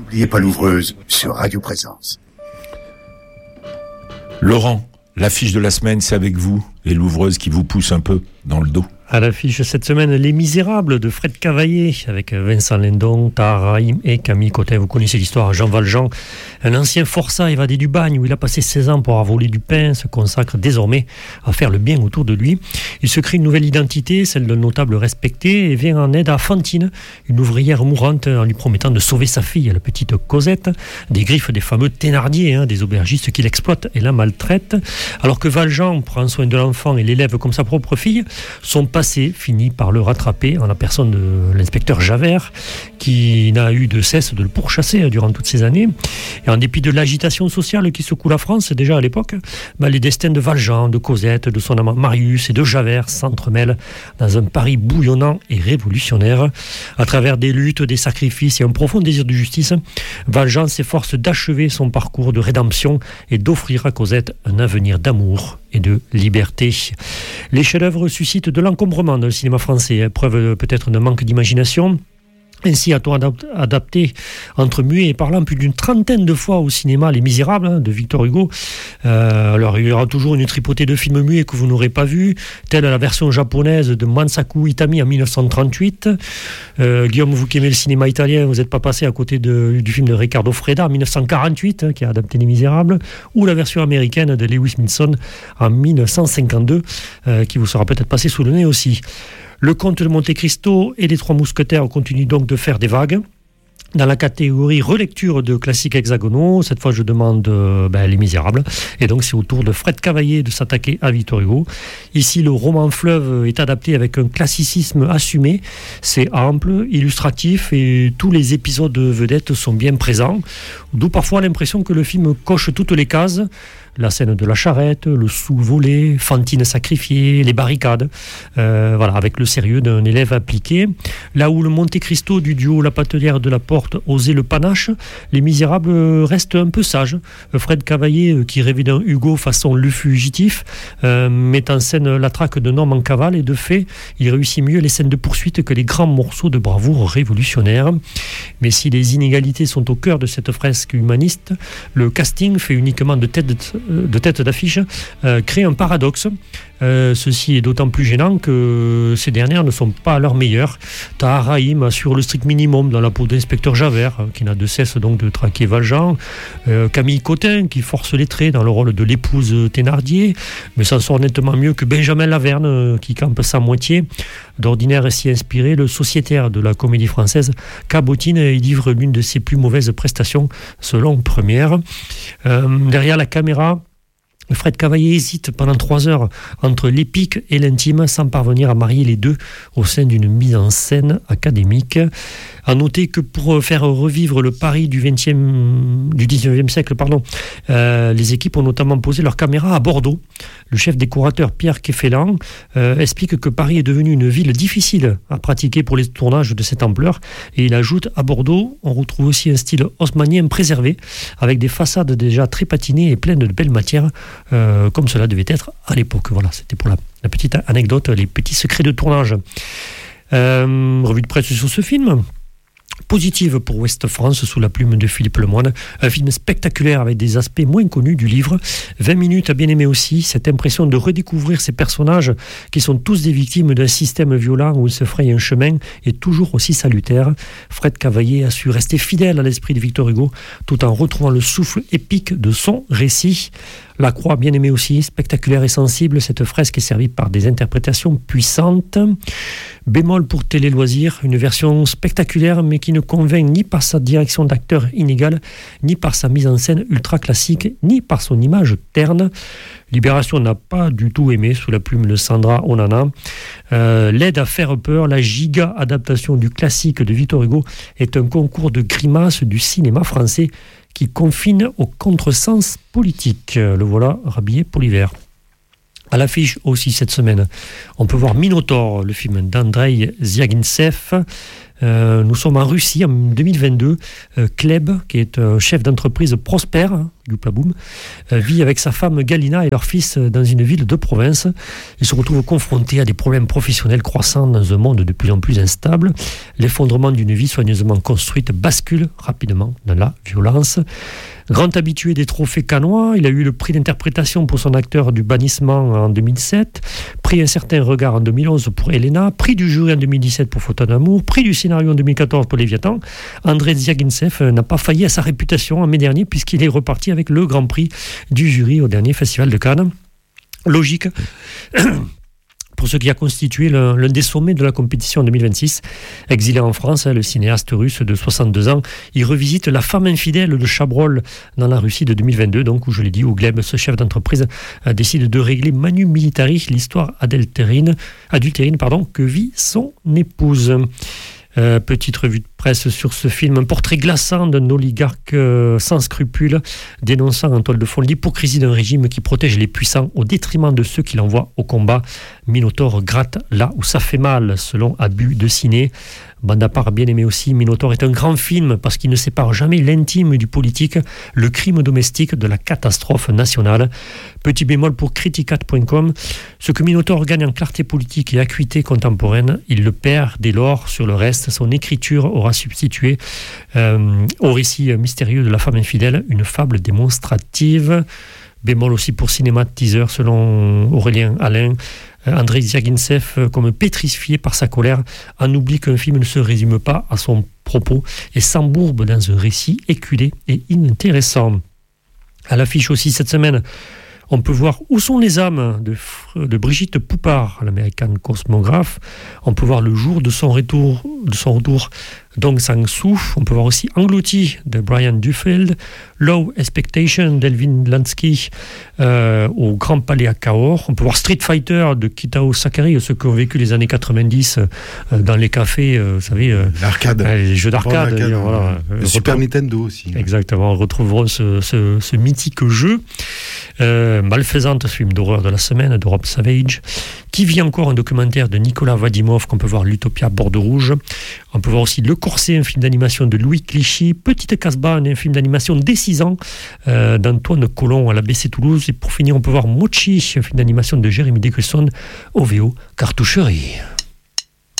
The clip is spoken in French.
N'oubliez pas l'ouvreuse sur Radio Présence. Laurent, l'affiche de la semaine, c'est avec vous, et l'ouvreuse qui vous pousse un peu dans le dos. À l'affiche cette semaine, Les Misérables de Fred Cavaillé, avec Vincent Lindon, Tahar Rahim et Camille Cotin. Vous connaissez l'histoire. Jean Valjean, un ancien forçat évadé du bagne où il a passé 16 ans pour avoir volé du pain, se consacre désormais à faire le bien autour de lui. Il se crée une nouvelle identité, celle d'un notable respecté, et vient en aide à Fantine, une ouvrière mourante, en lui promettant de sauver sa fille, la petite Cosette, des griffes des fameux Thénardier, des aubergistes qui l'exploitent et la maltraitent. Alors que Valjean prend soin de l'enfant et l'élève comme sa propre fille, son passé finit par le rattraper en la personne de l'inspecteur Javert, qui n'a eu de cesse de le pourchasser durant toutes ces années. Et en dépit de l'agitation sociale qui secoue la France déjà à l'époque, les destins de Valjean, de Cosette, de son amant Marius et de Javert s'entremêlent dans un Paris bouillonnant et révolutionnaire. À travers des luttes, des sacrifices et un profond désir de justice, Valjean s'efforce d'achever son parcours de rédemption et d'offrir à Cosette un avenir d'amour et de liberté. Les chefs-d'œuvre suscitent de l'encombrement dans le cinéma français, preuve peut-être d'un manque d'imagination. Ainsi a-t-on adapté entre muet et parlant plus d'une trentaine de fois au cinéma Les Misérables de Victor Hugo. Alors il y aura toujours une tripotée de films muets que vous n'aurez pas vus, telle la version japonaise de Mansaku Itami en 1938. Guillaume, vous qui aimez le cinéma italien, vous n'êtes pas passé à côté du film de Riccardo Freda en 1948, qui a adapté Les Misérables, ou la version américaine de Lewis Milson en 1952, qui vous sera peut-être passé sous le nez aussi. Le Comte de Monte Cristo et les Trois Mousquetaires continuent donc de faire des vagues. Dans la catégorie relecture de classiques hexagonaux, cette fois je demande Les Misérables. Et donc c'est au tour de Fred Cavaillé de s'attaquer à Victor Hugo. Ici le roman fleuve est adapté avec un classicisme assumé. C'est ample, illustratif et tous les épisodes vedettes sont bien présents. D'où parfois l'impression que le film coche toutes les cases. La scène de la charrette, le sous-volé, Fantine sacrifiée, les barricades, avec le sérieux d'un élève appliqué. Là où le Monte Cristo du duo La Patelière de la Porte osait le panache, Les Misérables restent un peu sages. Fred Cavaillé, qui rêvait d'un Hugo façon Le Fugitif, met en scène la traque d'un homme en cavale et de fait, il réussit mieux les scènes de poursuite que les grands morceaux de bravoure révolutionnaire. Mais si les inégalités sont au cœur de cette fresque humaniste, le casting fait uniquement de tête d'affiche crée un paradoxe. Ceci est d'autant plus gênant que ces dernières ne sont pas à leur meilleur. Tahar Rahim assure le strict minimum dans la peau d'inspecteur Javert, qui n'a de cesse donc de traquer Valjean. Camille Cotin qui force les traits dans le rôle de l'épouse Thénardier, mais s'en sort nettement mieux que Benjamin Laverne qui campe sa moitié. D'ordinaire si inspiré, le sociétaire de la comédie française cabotine et livre l'une de ses plus mauvaises prestations selon Première. Derrière la caméra, Fred Cavaillé hésite pendant 3 heures entre l'épique et l'intime sans parvenir à marier les deux au sein d'une mise en scène académique. À noter que pour faire revivre le Paris du 19e siècle, les équipes ont notamment posé leur caméra à Bordeaux. Le chef décorateur Pierre Kéfélan explique que Paris est devenu une ville difficile à pratiquer pour les tournages de cette ampleur. Et il ajoute, à Bordeaux, on retrouve aussi un style haussmannien préservé, avec des façades déjà très patinées et pleines de belles matières, comme cela devait être à l'époque. Voilà, c'était pour la petite anecdote, les petits secrets de tournage. Revue de presse sur ce film. Positive pour Ouest France sous la plume de Philippe Lemoine, un film spectaculaire avec des aspects moins connus du livre. 20 minutes à bien aimer aussi, cette impression de redécouvrir ces personnages qui sont tous des victimes d'un système violent où ils se frayent un chemin est toujours aussi salutaire. Fred Cavaillé a su rester fidèle à l'esprit de Victor Hugo tout en retrouvant le souffle épique de son récit. La Croix, bien aimée aussi, spectaculaire et sensible, cette fresque est servie par des interprétations puissantes. Bémol pour Télé Loisirs, une version spectaculaire mais qui ne convainc ni par sa direction d'acteur inégale, ni par sa mise en scène ultra classique, ni par son image terne. Libération n'a pas du tout aimé sous la plume de Sandra Onana. L'aide à faire peur, la giga adaptation du classique de Victor Hugo est un concours de grimaces du cinéma français qui confine au contresens politique. Le voilà rhabillé pour l'hiver. À l'affiche aussi cette semaine, on peut voir Minotaur, le film d'Andrei Zviagintsev. Nous sommes en Russie en 2022. Kleb, qui est un chef d'entreprise prospère, Youpla Boum, vit avec sa femme Galina et leur fils dans une ville de province. Il se retrouve confronté à des problèmes professionnels croissants dans un monde de plus en plus instable. L'effondrement d'une vie soigneusement construite bascule rapidement dans la violence. Grand habitué des trophées cannois, il a eu le prix d'interprétation pour son acteur du bannissement en 2007, prix Un certain regard en 2011 pour Elena, prix du jury en 2017 pour Photo d'amour, prix du scénario en 2014 pour Léviathan. Andrei Zvyagintsev n'a pas failli à sa réputation en mai dernier puisqu'il est reparti avec le grand prix du jury au dernier festival de Cannes. Logique pour ce qui a constitué l'un des sommets de la compétition en 2026. Exilé en France, le cinéaste russe de 62 ans, il revisite La femme infidèle de Chabrol dans la Russie de 2022, donc où je l'ai dit, où Gleb, ce chef d'entreprise, décide de régler manu militari l'histoire adultérine que vit son épouse. Petite revue de presse sur ce film, un portrait glaçant d'un oligarque sans scrupules, dénonçant en toile de fond l'hypocrisie d'un régime qui protège les puissants au détriment de ceux qui l'envoient au combat. Minotaur gratte là où ça fait mal, selon Abus de Ciné. Bande à part bien aimé aussi, Minotaur est un grand film parce qu'il ne sépare jamais l'intime du politique, le crime domestique de la catastrophe nationale. Petit bémol pour criticat.com, ce que Minotaur gagne en clarté politique et acuité contemporaine, il le perd dès lors sur le reste. Son écriture aura substitué au récit mystérieux de la femme infidèle une fable démonstrative. Bémol aussi pour Cinéma Teaser, selon Aurélien Alain. Andrei Zvyagintsev, comme pétrifié par sa colère, en oublie qu'un film ne se résume pas à son propos et s'embourbe dans un récit éculé et inintéressant. À l'affiche aussi cette semaine, on peut voir Où sont les âmes de Brigitte Poupard, l'américaine cosmographe. On peut voir Le jour de son retour d'Aung San Suu. On peut voir aussi Englouti de Brian Duffield, Low Expectation d'Elvin Lansky au Grand Palais à Cahors. On peut voir Street Fighter de Kitao Sakai, ceux qui ont vécu les années 90 dans les cafés, vous savez, l'arcade, les jeux d'arcade. Voilà. Le Super Nintendo aussi. Exactement, on retrouvera ce mythique jeu. Malfaisante, film d'horreur de la semaine de Rob Savage. Qui vit encore, un documentaire de Nicolas Vadimov, qu'on peut voir l'Utopia Bordeaux Rouge. On peut voir aussi Le Corset, un film d'animation de Louis Clichy. Petite Casbah, un film d'animation dès 6 ans d'Antoine Colomb à la BC Toulouse. Et pour finir, on peut voir Mochi, un film d'animation de Jérémy Descresson, OVO Cartoucherie.